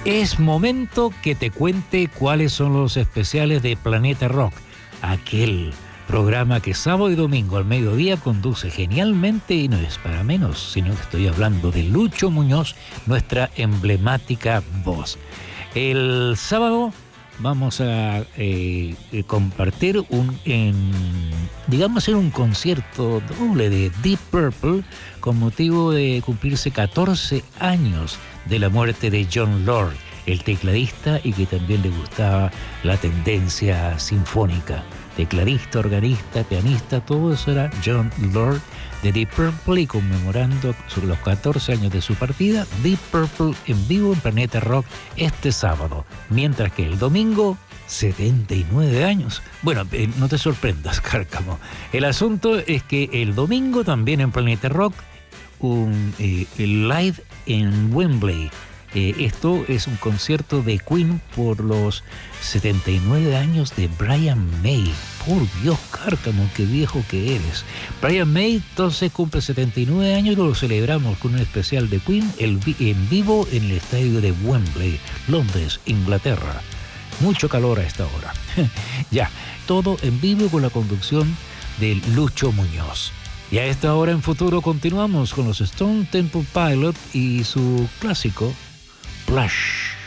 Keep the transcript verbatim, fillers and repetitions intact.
Es momento que te cuente cuáles son los especiales de Planeta Rock, aquel programa que sábado y domingo al mediodía conduce genialmente, y no es para menos, sino que estoy hablando de Lucho Muñoz, nuestra emblemática voz. El sábado vamos a eh, compartir un, en, digamos, en un concierto doble de Deep Purple con motivo de cumplirse catorce años de la muerte de Jon Lord, el tecladista y que también le gustaba la tendencia sinfónica. Tecladista, organista, pianista, todo eso era Jon Lord de Deep Purple, y conmemorando sobre los catorce años de su partida, Deep Purple en vivo en Planeta Rock este sábado, mientras que el domingo, setenta y nueve años. Bueno, eh, no te sorprendas, Cárcamo. El asunto es que el domingo también en Planeta Rock, un eh, live en Wembley. Eh, esto es un concierto de Queen por los setenta y nueve años de Brian May. Por Dios, Cárcamo, qué viejo que eres. Brian May entonces cumple setenta y nueve años y lo celebramos con un especial de Queen el, en vivo en el estadio de Wembley, Londres, Inglaterra. Mucho calor a esta hora. Ya, todo en vivo con la conducción de Lucho Muñoz. Y a esta hora en Futuro continuamos con los Stone Temple Pilots y su clásico Plush.